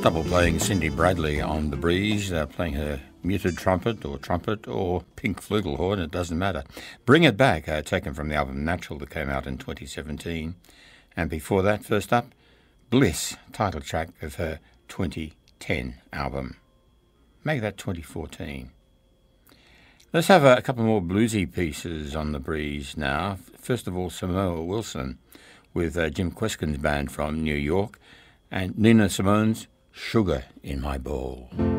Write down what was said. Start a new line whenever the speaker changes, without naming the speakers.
Double playing Cindy Bradley on the breeze, playing her muted trumpet or pink flugelhorn, it doesn't matter. Bring It Back, taken from the album Natural that came out in 2017. And before that, first up, Bliss, title track of her 2010 album. Make that 2014. Let's have a couple more bluesy pieces on the breeze now. First of all, Samoa Wilson with Jim Kweskin's band from New York, and Nina Simone's Sugar in My Bowl.